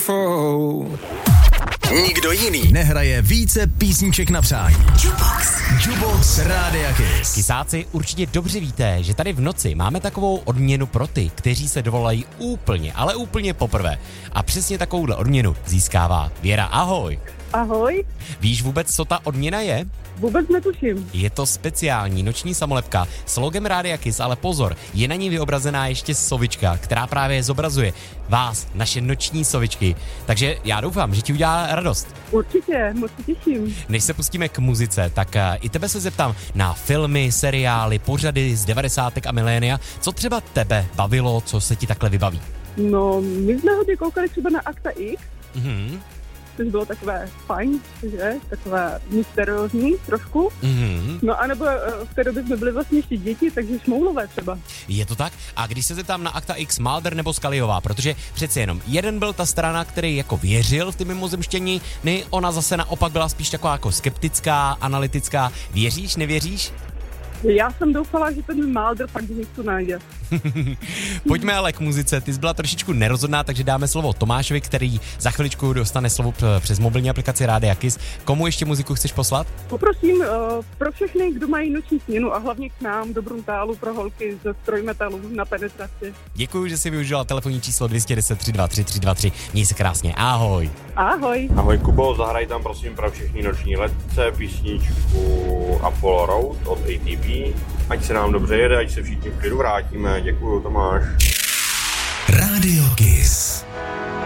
Nikdo jiný nehraje více písniček na přání. Jukebox Rádia Kiss. Kysáci, určitě dobře víte, že tady v noci máme takovou odměnu pro ty, kteří se dovolají úplně, ale úplně poprvé. A přesně takovouhle odměnu získává Věra. Ahoj. Ahoj. Víš vůbec, co ta odměna je? Vůbec netuším. Je to speciální noční samolepka s logem Rádia Kiss, ale pozor, je na ní vyobrazená ještě sovička, která právě zobrazuje vás, naše noční sovičky. Takže já doufám, že ti udělá radost. Určitě, moc se těším. Než se pustíme k muzice, tak i tebe se zeptám na filmy, seriály, pořady z 90. a milénia. Co třeba tebe bavilo, co se ti takhle vybaví? No, my jsme hodně koukali třeba na Akta X. Mhm. Což bylo takové fajn, že? Takové mysteriózní trošku. Mhm. No a nebo v té době jsme byli vlastně ještě děti, takže šmoulové třeba. Je to tak? A když se zeptám na Akta X, Mulder nebo Scullyová, protože přece jenom jeden byl ta strana, který jako věřil v ty mimozemštění, ona zase naopak byla spíš taková jako skeptická, analytická. Věříš, nevěříš? Já jsem doufala, že ten Mulder fakt něco najde. Pojďme ale k muzice. Ty jsi byla trošičku nerozhodná, takže dáme slovo Tomášovi, který za chviličku dostane slovo přes mobilní aplikaci Rádia Kiss. Komu ještě muziku chceš poslat? Poprosím pro všechny, kdo mají noční směnu a hlavně k nám do Bruntálu pro holky ze strojmetalu na penetraci. Děkuji, že jsi využila telefonní číslo 210 323 323. Měj se krásně. Ahoj. Ahoj. Ahoj Kubo, zahraj tam prosím pro všechny noční letce písničku Apollo Road od ATB. Ať se nám dobře jede, ať se všichni v klidu vrátíme. Děkuju, Tomáš. Rádio Kiss.